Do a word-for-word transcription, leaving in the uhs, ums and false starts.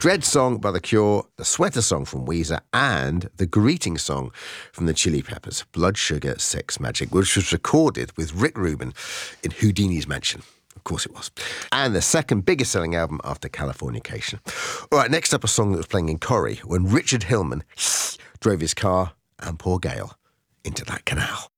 Dread Song by The Cure, the Sweater Song from Weezer, and the Greeting Song from the Chili Peppers, Blood Sugar Sex Magik, which was recorded with Rick Rubin in Houdini's mansion. Of course it was. And the second biggest selling album after Californication. All right, next up a song that was playing in Corrie when Richard Hillman drove his car and poor Gail into that canal.